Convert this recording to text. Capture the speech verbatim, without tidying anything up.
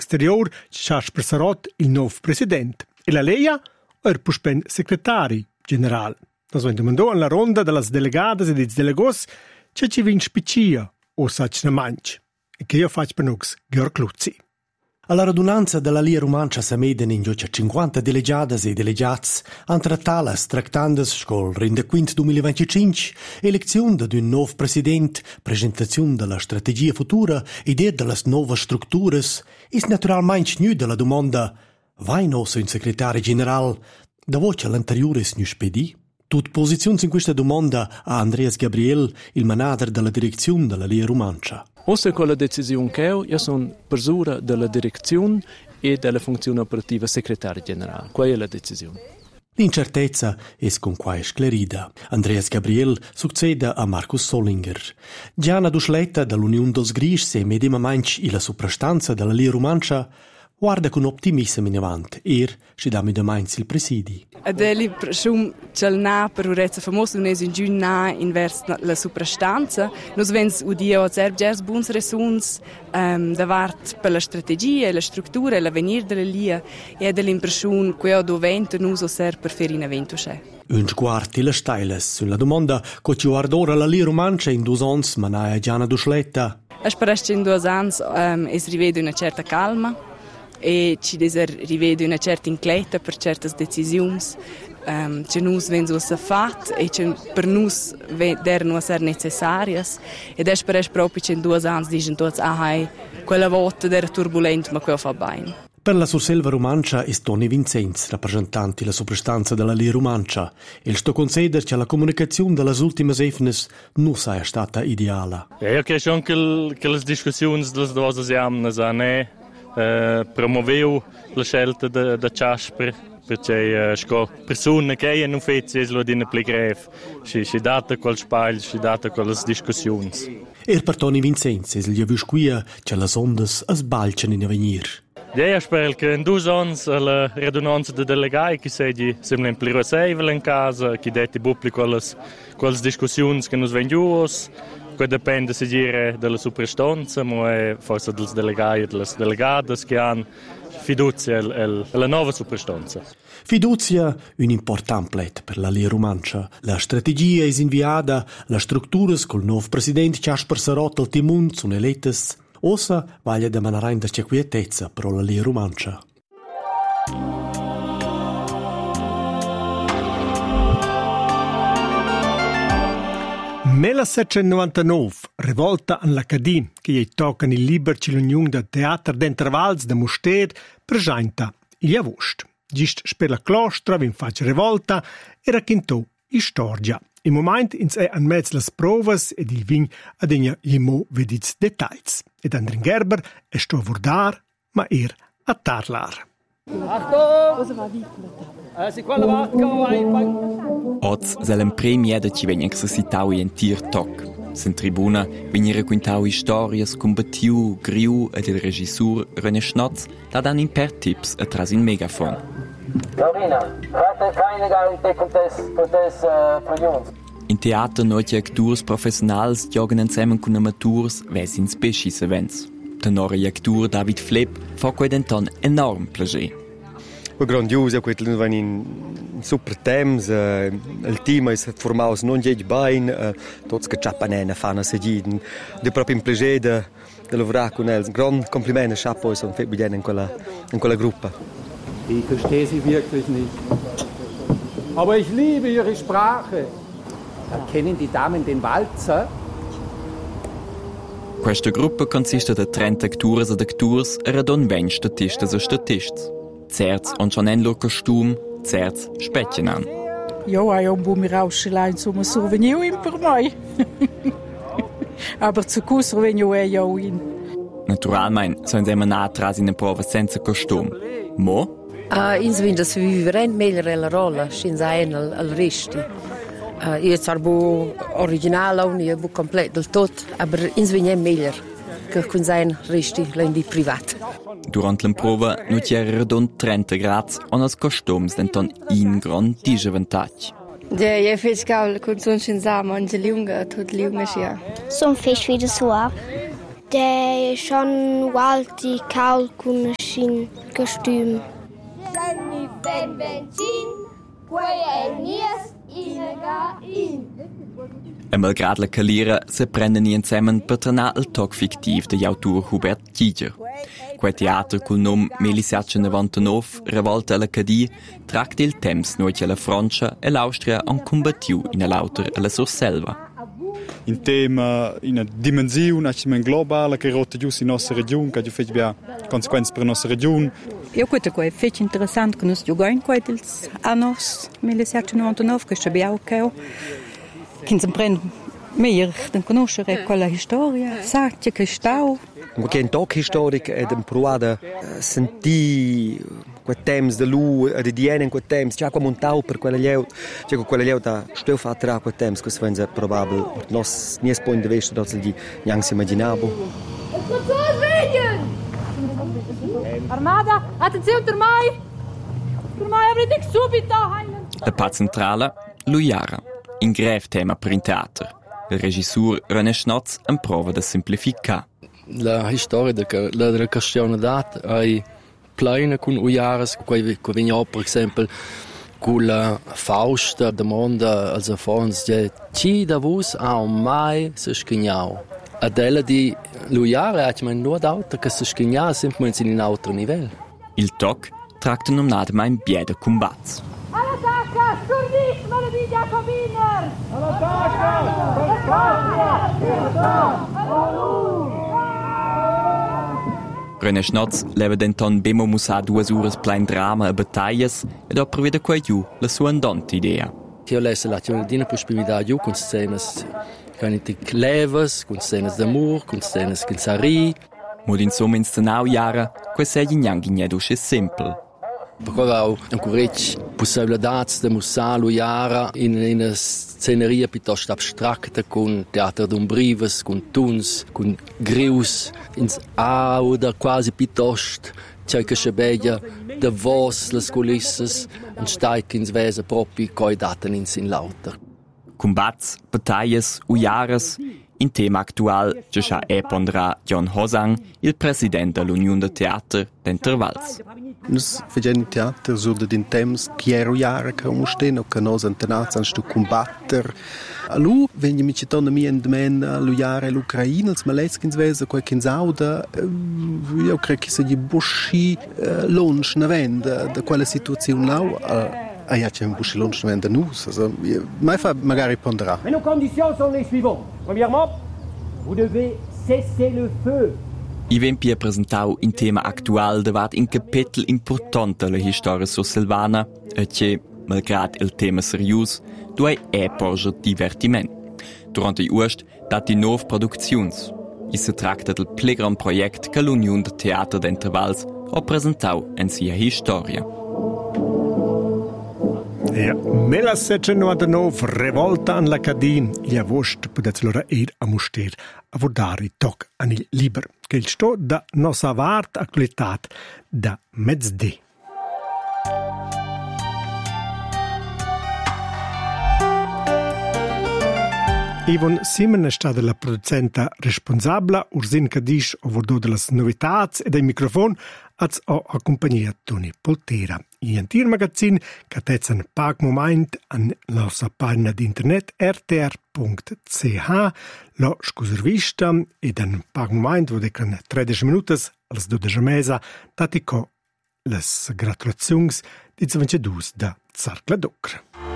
exterior Jasper Sarot il nuovo president e la Leia er puspen secretari general. Nos vem domandò alla ronda delle delegadas e dei delegos che ci vin spicia o sac na manch e che io faccio per nux Georg Luzzi. Alla radunanza della Lia Romancia s'ameden in giocia cinquanta delegiadas e delegats antra talas tractandas scol rinde quint duemilaventicinque, elezione d'un nuovo president, presentazione della strategia futura, idea delle nuove strutture, is naturalmente nu della domanda vai nosso un segretario general, da voce all'anteriore nu spedi? Tut posizioni in questa domanda a Andreas Gabriel, il manager della direzione della Lia Romancia. Ossa con la decisione che ho, io sono persona della direzione e della funzione operativa segretario generale. Qual è la decisione? L'incertezza è con qua sclerida. Andreas Gabriel succede a Markus Solinger. Giana Duschletta dall'Unione dos Gris e medimamente la soprastanza della Lia Romancia guarda con optimismo in avanti, er ci dà midamainz il presidi. Adeli presum c'è na per urezza famoso non è in giun na invers la soprastanza. Nos vens udio zerb gers buns resuns um, davart per la strategia, la struttura e l'avenir della lia e adeli impression queo dovente nuso ser per fer in evento c'è. Un sguardo le stailes sulla domanda co ci guardora la Lia Romancia in due ans manaia Giana Duschletta. Asparasce in due ans um, es rivede una certa calma e ci deser rivede una certa incleta per certe decisioni um, che nus vengono fat e che per nus devono essere necessarie ed è per proprio che in due anni dicono tutti ah hai quella volta era turbulento ma quello fa bene. Per la Surselva Romancia è Toni Vincenz, rappresentante della soprastanza della Lia Romancia. Il sto conceder che la comunicazione delle ultime efnes non sia stata ideale. Ja, io credo anche che le discussioni delle due esamine sono Uh, promoveu la scelta da Jasper perché uh, sco persone che hanno fatto lo di pli greve si si data quel spazio si data quelle discussioni e per Toni Vincenz è il visquia che le ondas sbalciano in avvenir. Ja, spero che in due anni la radunanza dei delegati che sei sembra pli rosevole in casa che detti pubblico quelle quelle discussioni che nos vengono. Questo dipende se dire dalla soprastanza, ma è forse dei delegati e delle delegate che hanno fiducia alla nuova soprastanza. Fiducia è un importante plet per la Lia Romancia. La strategia è inviata, le strutture col nuovo presidente Jasper Sarot al timon sono elette. Ossa voglia da manare in der quietezza per la Lia Romancia. millesettecentonovantanove, rivolta all'Acadie, che gli toccano il liber l'Unione del Teatro d'Intervals de Mustér, presenta il agosto. Gist per la clostra, vin faccia rivolta, e raccontò la storia. In momento ins è an mezzo le provas ed il vin ad egna jemo vedits dettagli. Ed Andrin Gerber è sto a vordar, ma er a tarlar. Achtung! Si quella vodka vai. Oz s'el premia da ci vegn exercitau in tir toc. Sen tribuna vegn raccontau historias combattiu, griu ed il regisseur René Schnotz da dan in per tips a tras in megafon. Laurina, fate keine garante contes contes projons. In teater noite actors professionals joggen insieme con amateurs vesins pescis events. Tenore actor David Flepp fa quei denton enorm plager. È grandioso, quello va in super temps, uh, il team è formato non già bene, uh, tutti che ciappanene fanno seguire, è proprio un piacere di lavorare con loro. Un grande complimento, chapeau, sono fatto bene in quella, in quella gruppa. Ich verstehe sie wirklich nicht. Aber ich liebe ihre Sprache. Erkennen die Damen den Walzer? Questa gruppa consiste da trenta actores ed actors e radon ben statistas e statists. Zerz und schon ein lor Kostüm, zerz Spettchen an. Ja, ich habe mir ausgeliehen zum Souvenir per mai. Aber zu Kuss Souvenir è ja in. Naturalmente sono immer nah atrás in der Prova senza Kostüm. Mo? Ah, ins vind das vivere meglio la rolla, senza ein al, al resti. Uh, io sarbo originale o nie bu complet del tot, aber ins vind è meglio che con sein resti lendi privat. Durant la prova non c'era radon trenta gradi e i costumi denton in gran disavantaggio. Ja, io faccio con son scienza, mangia lunga, tutto lunga sia. Sono fece video sua. Der schon walti caul con schin costüm. Senni fen benzin, quei è nies inaga in. E malgrad la calira se prendono insieme per tornare al talk fictiv degli autori Hubert Giger. Quel teatro col nome millenovecentonovantanove, Revolta alla Cadì, tracta il temps noi che la Francia e l'Austria hanno combattuto in l'autor alla Surselva. In tema, in una dimensione globale che rotta giù in nostra regione, che ha fatto conseguenze per la nostra regione. Io credo che è molto interessante che noi giocano con gli anni millenovecentonovantanove, che abbiamo che ci prendono meglio di conoscere quella storia, sagte che stau. Perché in talk storico è un provato sentire quel temps de lu e di diene in quel temps, c'è come un tau per quella leu, c'è con quella leu da steu fa tra quel temps, questo è probabile, nos nies point de vista dort di niang si immaginabo. Armada, attenzione per mai. Per mai avrete subito. La parte centrale, Lujara, in greve tema per il teatro. Il regisseur René Schnotz in prova da semplificare. La storia della cristianità è piena con ujares, che vengono per esempio con la Fausta domanda als Afons, chi da vos ha mai se schignau. Adela di l'ujare ha man nur d'auto che se schignau semplicemente in un altro livello. Il toc tracta non nada mai in bieda combats. All'attacca, sturdis, maledi Jacobiner! All'attacca! René Schnotz leva denton bemo musa duas uras plein drama e battaglias ed opera vede qua giù la sua andante idea. Io lesse la tionadina per spividare giù con scenes canitic levas, con scenes d'amor, con scenes che sari. Mod insomma in stanau jara, quei sei gnanghi nedusce simple. Perché ho ancora possibilità di mostrare Jara in una sceneria piuttosto astratta con teatro d'ombrives, con tuns, con grius, in auda quasi piuttosto c'è che si vede da vos, le culisse, un steig in svese proprio coi daten in sin lauter. Combats, battaglias, ujaras, in tema actual c'è già e pondrà John Hosang, il presidente dell'Unione del Teatro d'Intervals. Noi facciamo teatro su di temps che ero jara che non steno che noi antenati sto combattere. Allora veniamo ci torna mi in men l'ujare l'Ucraina, il maleskin svese qualche in sauda. Io credo che se gli busci lunch ne vende da quella situazione là. Ah ja, c'è un busci lunch ne vende nous. Also, mai fa magari ponderà. Mais nos conditions sont les suivantes. Premièrement, vous devez cesser le feu. I vempi ha presentau in tema actual davat in capitel importante della storia surselvana e che, malgrad il tema serius, duai è porge divertiment. Durante i ust dat di nov produczions. I se tracta del plegran project che l'Unione del Teatro d'Intervals ha presentau in sia historia. Ja, millenovecentonovantanove, Revolta an la Cadì, gli avost potete loro ir a muster a vodare toc an il liber, che il sto da nostra vart actualitat da mezz'dì. Ivon Simen è stata la producenta responsabile, Ursin Cadisch ha vordato delle novità e dai microfoni ha accompagnato Toni Poltera. In Antir Magazin che tezza un pag moment an nostra pagina di internet r t r punto c h la scuservista e dan pag moment wo decan tredici minuti als dodici mesa dati co les gratulazioni di ventisdue da Zarcla Docra.